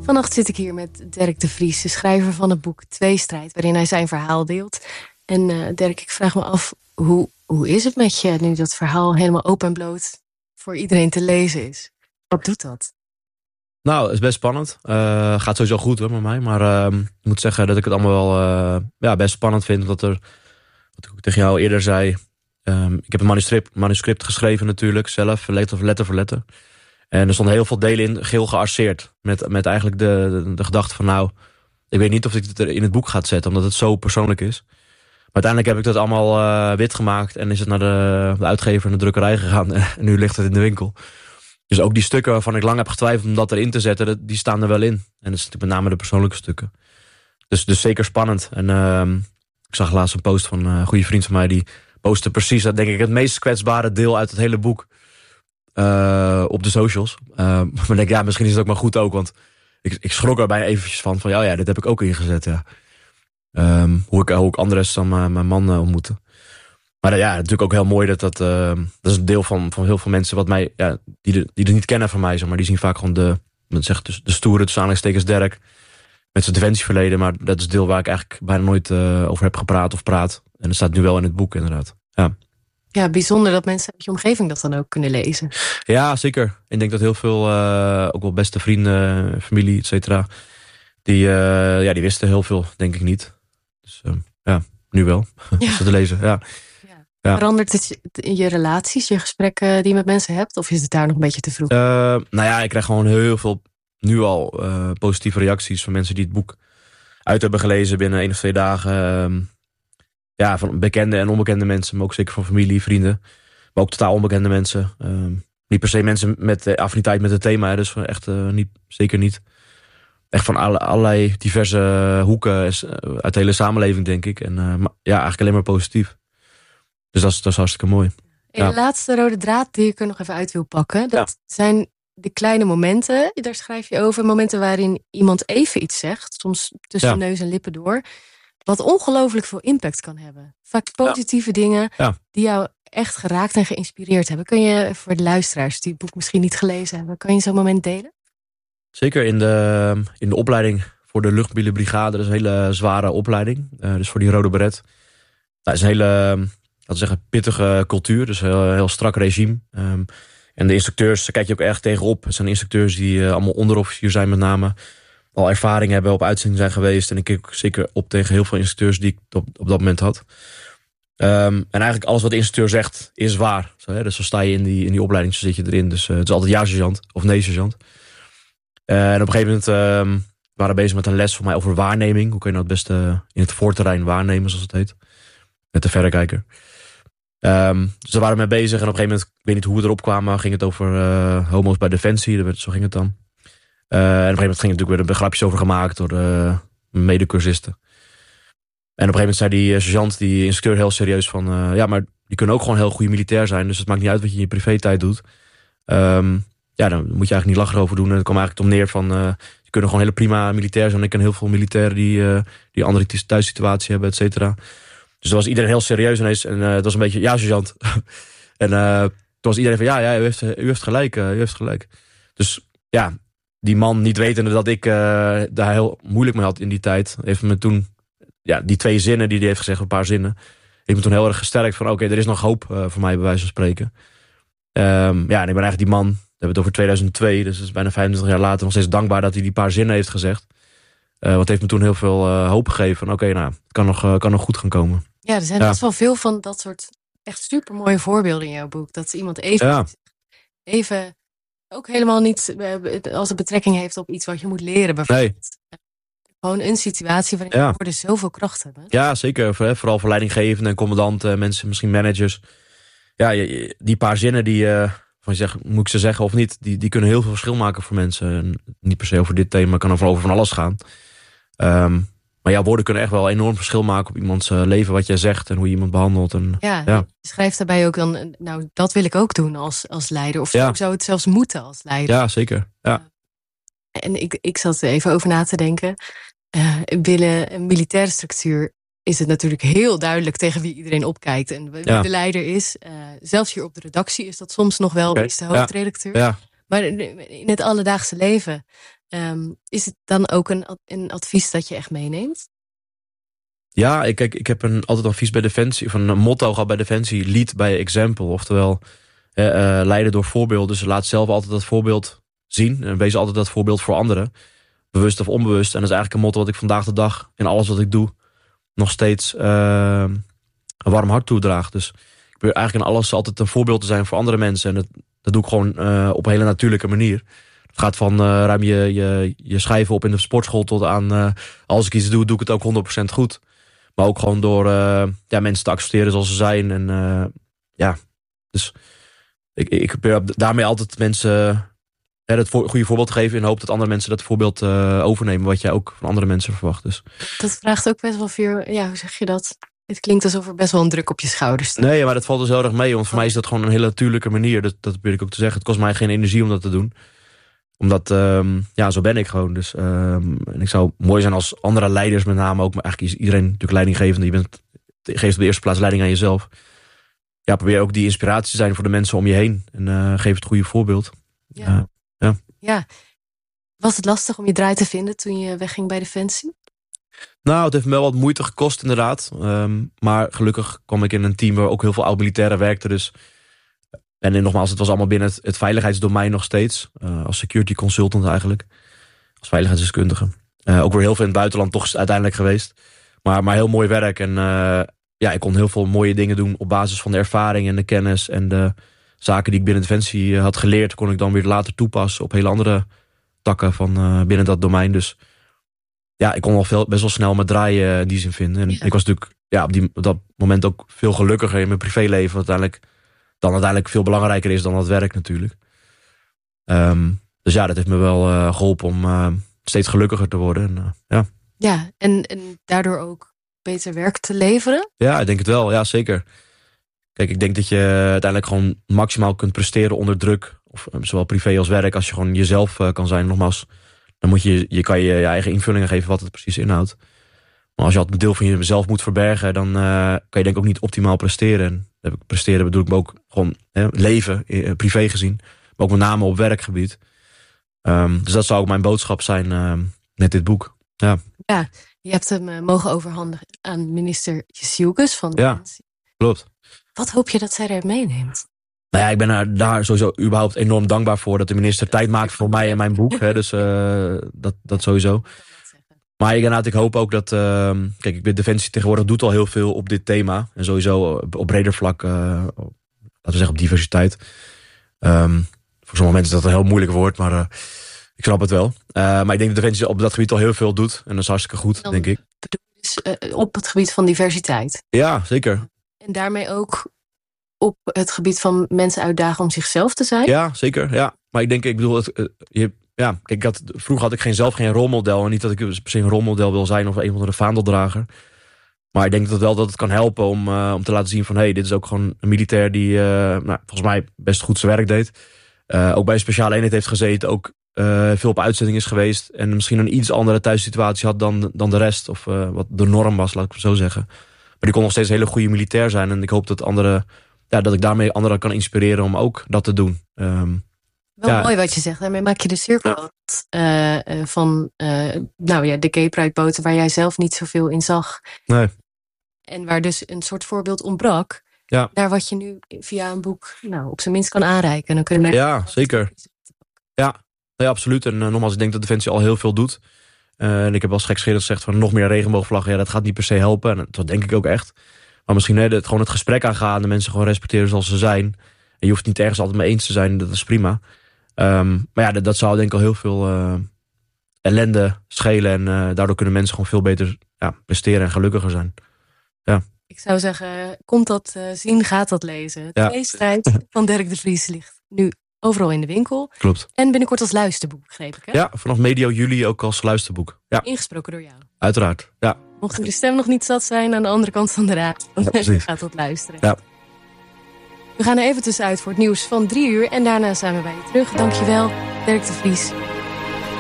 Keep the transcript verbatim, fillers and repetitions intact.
Vannacht zit ik hier met Derk de Vries, de schrijver van het boek Tweestrijd, waarin hij zijn verhaal deelt. En uh, Derk, ik vraag me af, hoe, hoe is het met je nu dat verhaal helemaal open en bloot voor iedereen te lezen is? Wat doet dat? Nou, het is best spannend. Uh, gaat sowieso goed hoor, met mij. Maar uh, ik moet zeggen dat ik het allemaal wel uh, ja, best spannend vind. Omdat er, wat ik ook tegen jou eerder zei, um, ik heb een manuscript, manuscript geschreven natuurlijk, zelf, letter voor letter voor letter. En er stonden heel veel delen in, geel gearseerd. Met, met eigenlijk de, de, de gedachte van nou, ik weet niet of ik het er in het boek ga zetten, omdat het zo persoonlijk is. Maar uiteindelijk heb ik dat allemaal uh, wit gemaakt en is het naar de, de uitgever en de drukkerij gegaan. En nu ligt het in de winkel. Dus ook die stukken waarvan ik lang heb getwijfeld om dat erin te zetten, die staan er wel in. En dat is met name de persoonlijke stukken. Dus, dus zeker spannend. En uh, ik zag laatst een post van een goede vriend van mij, die postte precies, dat denk ik, het meest kwetsbare deel uit het hele boek. Uh, op de socials. Uh, maar ik denk, ja, misschien is het ook maar goed ook. Want ik, ik schrok er bijna eventjes van. Van ja, ja, dit heb ik ook ingezet, ja. Um, hoe, ik, hoe ik Andres dan uh, mijn man uh, ontmoette. Maar uh, ja, natuurlijk ook heel mooi dat dat... Uh, dat is een deel van, van heel veel mensen wat mij... Ja, die, de, die het niet kennen van mij, zeg maar. Die zien vaak gewoon de... Zeg, de, de stoere, tussen aanhalingstekens Derk. Met zijn defensieverleden. Maar dat is het deel waar ik eigenlijk bijna nooit uh, over heb gepraat of praat. En dat staat nu wel in het boek, inderdaad. Ja. Ja, bijzonder dat mensen uit je omgeving dat dan ook kunnen lezen. Ja, zeker. Ik denk dat heel veel, uh, ook wel beste vrienden, familie, et cetera, die, uh, ja, die wisten heel veel, denk ik niet. Dus uh, ja, nu wel. Ja. Als ze te lezen, ja. Ja. Ja. Verandert het in je relaties, je gesprekken die je met mensen hebt? Of is het daar nog een beetje te vroeg? Uh, nou ja, ik krijg gewoon heel veel, nu al, uh, positieve reacties van mensen die het boek uit hebben gelezen binnen één of twee dagen. Uh, Ja, van bekende en onbekende mensen, maar ook zeker van familie, vrienden. Maar ook totaal onbekende mensen. Um, niet per se mensen met uh, affiniteit met het thema, hè, dus echt uh, niet, zeker niet. Echt van alle, allerlei diverse hoeken is, uh, uit de hele samenleving, denk ik. En uh, maar, ja, eigenlijk alleen maar positief. Dus dat is, dat is hartstikke mooi. En ja. De laatste rode draad die ik er nog even uit wil pakken, dat ja. zijn de kleine momenten, daar schrijf je over. Momenten waarin iemand even iets zegt, soms tussen ja. neus en lippen door. Wat ongelooflijk veel impact kan hebben. Vaak positieve ja. dingen ja. die jou echt geraakt en geïnspireerd hebben. Kun je voor de luisteraars die het boek misschien niet gelezen hebben, kan je zo'n moment delen? Zeker in de, in de opleiding voor de luchtmobiele brigade. Dat is een hele zware opleiding. Uh, dus voor die rode beret. Dat is een hele, laten we zeggen, pittige cultuur. Dus een heel, heel strak regime. Um, en de instructeurs, daar kijk je ook erg tegenop. Het zijn instructeurs die uh, allemaal onderofficier zijn met name. Al ervaring hebben, op uitzending zijn geweest. En ik kijk zeker op tegen heel veel instructeurs die ik op, op dat moment had. Um, en eigenlijk alles wat de instructeur zegt, is waar. Zo, hè? Dus dan sta je in die, in die opleiding, zo zit je erin. Dus uh, het is altijd ja sergeant of nee sergeant. Uh, en op een gegeven moment uh, waren we bezig met een les voor mij over waarneming. Hoe kun je nou het beste in het voorterrein waarnemen, zoals het heet. Met de verrekijker. Um, dus daar waren we mee bezig. En op een gegeven moment, ik weet niet hoe we erop kwamen, ging het over uh, homo's bij Defensie. Zo ging het dan. Uh, en op een gegeven moment ging er natuurlijk weer grapjes over gemaakt door de medecursisten. En op een gegeven moment zei die sergeant, die instructeur, heel serieus van... Uh, ja, maar die kunnen ook gewoon heel goede militair zijn. Dus het maakt niet uit wat je in je privé-tijd doet. Um, ja, dan moet je eigenlijk niet lachen over doen. En het kwam eigenlijk om neer van... Uh, die kunnen gewoon hele prima militair zijn. Ik ken heel veel militairen die, uh, die een andere thuissituatie hebben, et cetera. Dus er was iedereen heel serieus ineens. En uh, het was een beetje, ja, sergeant. en uh, toen was iedereen van, ja, ja u, heeft, u heeft gelijk. Uh, u heeft gelijk. Dus ja... Die man, niet wetende dat ik uh, daar heel moeilijk mee had in die tijd... heeft me toen, ja, die twee zinnen die hij heeft gezegd, een paar zinnen... heeft me toen heel erg gesterkt van... oké, okay, er is nog hoop uh, voor mij, bij wijze van spreken. Um, ja, en ik ben eigenlijk die man... we hebben het over tweeduizend twee, dus dat is bijna vijfentwintig jaar later... nog steeds dankbaar dat hij die paar zinnen heeft gezegd. Uh, wat heeft me toen heel veel uh, hoop gegeven van... oké, okay, nou, het kan nog, uh, kan nog goed gaan komen. Ja, er zijn ja. best wel veel van dat soort echt supermooie voorbeelden in jouw boek. Dat iemand even... Ja. even ook helemaal niet als het betrekking heeft op iets wat je moet leren. Bijvoorbeeld. Nee. Gewoon een situatie waarin ja. woorden zoveel kracht hebben. Ja, zeker. Vooral voor leidinggevenden en commandanten, mensen, misschien managers. Ja, die paar zinnen die, uh, van je zegt, moet ik ze zeggen of niet, die, die kunnen heel veel verschil maken voor mensen. En niet per se over dit thema, kan over van alles gaan. Um, maar ja, woorden kunnen echt wel enorm verschil maken op iemands uh, leven, wat jij zegt en hoe je iemand behandelt. En, ja, ja, je schrijft daarbij ook dan, nou, dat wil ik ook doen als, als leider. Of ja. zou het zelfs moeten als leider. Ja, zeker. Ja. En ik, ik zat er even over na te denken. Uh, binnen een militaire structuur is het natuurlijk heel duidelijk tegen wie iedereen opkijkt. En wie ja. de leider is. Uh, zelfs hier op de redactie is dat soms nog wel, okay. is de hoofdredacteur. Ja. Ja. Maar in het alledaagse leven Um, is het dan ook een, een advies dat je echt meeneemt? Ja, ik, kijk, ik heb een, altijd een advies bij Defensie, of een motto gehad bij Defensie, lead by example. Oftewel, eh, uh, leiden door voorbeeld. Dus laat zelf altijd dat voorbeeld zien. En wees altijd dat voorbeeld voor anderen. Bewust of onbewust. En dat is eigenlijk een motto wat ik vandaag de dag in alles wat ik doe nog steeds uh, een warm hart toedraag. Dus ik probeer eigenlijk in alles altijd een voorbeeld te zijn voor andere mensen. En dat, dat doe ik gewoon uh, op een hele natuurlijke manier. Het gaat van uh, ruim je, je, je schijven op in de sportschool tot aan uh, als ik iets doe, doe ik het ook honderd procent goed. Maar ook gewoon door uh, ja, mensen te accepteren zoals ze zijn. En uh, ja, dus ik, ik probeer daarmee altijd mensen uh, het voor, goede voorbeeld te geven. In de hoop dat andere mensen dat voorbeeld uh, overnemen. Wat jij ook van andere mensen verwacht. Dus. Dat vraagt ook best wel veel, ja, hoe zeg je dat? Het klinkt alsof er best wel een druk op je schouders staat. Nee, maar dat valt dus heel erg mee. Want voor oh. mij is dat gewoon een hele natuurlijke manier. Dat, dat probeer ik ook te zeggen. Het kost mij geen energie om dat te doen. Omdat, um, ja, zo ben ik gewoon. Dus, um, en ik zou mooi zijn als andere leiders met name ook. Maar eigenlijk is iedereen natuurlijk leidinggevende. Je bent, je geeft op de eerste plaats leiding aan jezelf. Ja, probeer ook die inspiratie te zijn voor de mensen om je heen. En uh, geef het goede voorbeeld. Ja. Uh, ja. ja. Was het lastig om je draai te vinden toen je wegging bij Defensie? Nou, het heeft me wel wat moeite gekost inderdaad. Um, maar gelukkig kwam ik in een team waar ook heel veel oud-militairen werkten. Dus... En nogmaals, het was allemaal binnen het, het veiligheidsdomein nog steeds. Uh, als security consultant eigenlijk. Als veiligheidsdeskundige. Uh, ook weer heel veel in het buitenland toch is uiteindelijk geweest. Maar, maar heel mooi werk. En uh, ja, ik kon heel veel mooie dingen doen op basis van de ervaring en de kennis. En de zaken die ik binnen Defensie had geleerd, kon ik dan weer later toepassen op hele andere takken van uh, binnen dat domein. Dus ja, ik kon al veel, best wel snel mijn draai uh, in die zin vinden. En ja. ik was natuurlijk ja, op, die, op dat moment ook veel gelukkiger in mijn privéleven. Uiteindelijk dan uiteindelijk veel belangrijker is dan het werk natuurlijk. Um, dus ja, dat heeft me wel uh, geholpen om uh, steeds gelukkiger te worden. En, uh, ja, ja en, en daardoor ook beter werk te leveren? Ja, ik denk het wel. Ja, zeker. Kijk, ik denk dat je uiteindelijk gewoon maximaal kunt presteren onder druk. Of zowel privé als werk. Als je gewoon jezelf uh, kan zijn. Nogmaals, dan moet je, je kan je, je eigen invullingen geven wat het precies inhoudt. Maar als je altijd een deel van jezelf moet verbergen, dan uh, kan je denk ik ook niet optimaal presteren. En heb ik presteren bedoel ik me ook gewoon hè, leven, privé gezien. Maar ook met name op werkgebied. Um, dus dat zou ook mijn boodschap zijn uh, met dit boek. Ja, ja je hebt hem uh, mogen overhandigen aan minister Jesielkus van Defensie. Ja, klopt. Wat hoop je dat zij er meeneemt? Nou ja, ik ben er daar sowieso überhaupt enorm dankbaar voor dat de minister tijd maakt voor mij en mijn boek. Hè, dus uh, dat, dat sowieso. Maar inderdaad, ik hoop ook dat... Uh, kijk, ik ben Defensie tegenwoordig doet al heel veel op dit thema. En sowieso op, op breder vlak, uh, laten we zeggen op diversiteit. Um, voor sommige mensen is dat een heel moeilijk woord, maar uh, ik snap het wel. Uh, maar ik denk dat Defensie op dat gebied al heel veel doet. En dat is hartstikke goed, dan denk ik. Dus, uh, op het gebied van diversiteit. Ja, zeker. En daarmee ook op het gebied van mensen uitdagen om zichzelf te zijn? Ja, zeker. Ja. Maar ik denk, ik bedoel... Het, uh, je, Ja, kijk, ik had, vroeger had ik geen, zelf geen rolmodel. En niet dat ik per se een rolmodel wil zijn of een van de vaandeldrager. Maar ik denk dat wel dat het kan helpen om, uh, om te laten zien van... hé, hey, dit is ook gewoon een militair die uh, nou, volgens mij best goed zijn werk deed. Uh, ook bij een speciale eenheid heeft gezeten. Ook uh, veel op uitzending is geweest. En misschien een iets andere thuissituatie had dan, dan de rest. Of uh, wat de norm was, laat ik het zo zeggen. Maar die kon nog steeds een hele goede militair zijn. En ik hoop dat, andere, ja, dat ik daarmee anderen kan inspireren om ook dat te doen. Um, Wel ja. Mooi wat je zegt. Daarmee maak je de cirkel ja. uh, uh, van uh, nou ja, de Gay Pride boten waar jij zelf niet zoveel in zag. Nee. En waar dus een soort voorbeeld ontbrak. Ja. Naar wat je nu via een boek nou, op zijn minst kan aanreiken. En dan kunnen mensen ja, zeker. Ja. ja, absoluut. En uh, nogmaals, ik denk dat Defensie al heel veel doet. Uh, en ik heb wel eens gekscherend gezegd van nog meer regenboogvlaggen. Ja, dat gaat niet per se helpen. En dat denk ik ook echt. Maar misschien hè, het, gewoon het gesprek aangaan. De mensen gewoon respecteren zoals ze zijn. En je hoeft niet ergens altijd mee eens te zijn. Dat is prima. Um, maar ja, dat, dat zou denk ik al heel veel uh, ellende schelen. En uh, daardoor kunnen mensen gewoon veel beter ja, presteren en gelukkiger zijn. Ja. Ik zou zeggen, komt dat uh, zien, gaat dat lezen. De Tweestrijd van Derk de Vries ligt nu overal in de winkel. Klopt. En binnenkort als luisterboek, begreep ik, hè? Ja, vanaf medio juli ook als luisterboek. Ja. Ingesproken door jou. Uiteraard, ja. Mocht de stem nog niet zat zijn aan de andere kant van de raad, dan ja, gaat dat luisteren. Ja. We gaan er even tussenuit voor het nieuws van drie uur en daarna zijn we bij je terug. Dankjewel, Derk de Vries.